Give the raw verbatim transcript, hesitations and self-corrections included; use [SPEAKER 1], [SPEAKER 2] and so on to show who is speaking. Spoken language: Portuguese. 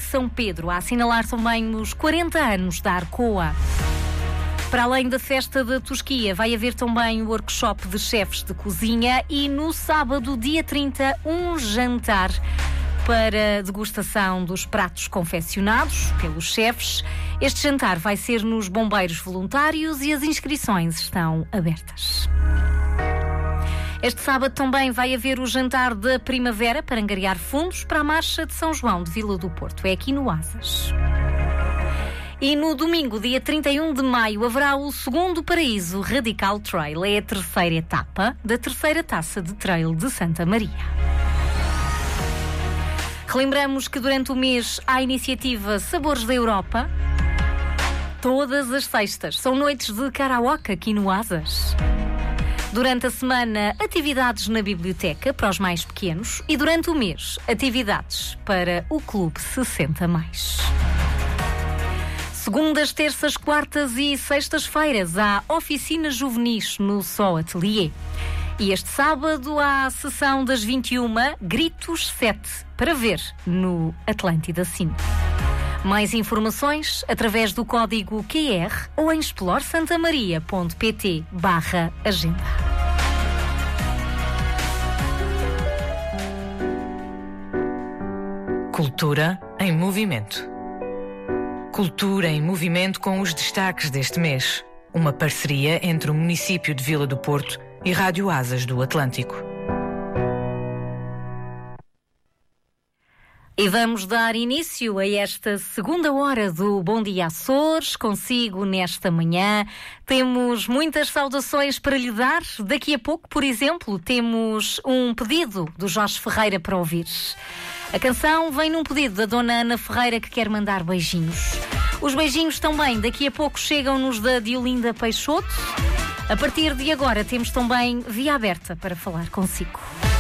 [SPEAKER 1] São Pedro, a assinalar também os quarenta anos da Arcoa. Para além da festa da Tosquia, vai haver também o workshop de chefes de cozinha e no sábado, dia trinta, um jantar para degustação dos pratos confeccionados pelos chefes. Este jantar vai ser nos Bombeiros Voluntários e as inscrições estão abertas. Este sábado também vai haver o jantar da primavera para angariar fundos para a Marcha de São João de Vila do Porto. É aqui no Asas. E no domingo, dia trinta e um de maio, haverá o segundo Paraíso Radical Trail. É a terceira etapa da terceira taça de trail de Santa Maria. Relembramos que durante o mês há a iniciativa Sabores da Europa. Todas as sextas são noites de karaoke aqui no Asas. Durante a semana, atividades na biblioteca para os mais pequenos e durante o mês, atividades para o Clube sessenta mais. Segundas, terças, quartas e sextas-feiras há oficinas juvenis no Só Atelier. E este sábado há a sessão das vinte e uma, Gritos sete, para ver no Atlântida Cine. Mais informações através do código Q R ou em exploresantamaria.pt barra agenda.
[SPEAKER 2] Cultura em movimento. Cultura em movimento com os destaques deste mês. Uma parceria entre o município de Vila do Porto e Rádio Asas do Atlântico.
[SPEAKER 1] E vamos dar início a esta segunda hora do Bom Dia Açores. Consigo nesta manhã. Temos muitas saudações para lhe dar. Daqui a pouco, por exemplo, temos um pedido do Jorge Ferreira para ouvir. A canção vem num pedido da dona Ana Ferreira que quer mandar beijinhos. Os beijinhos também daqui a pouco chegam-nos da Diolinda Peixoto. A partir de agora temos também via aberta para falar consigo.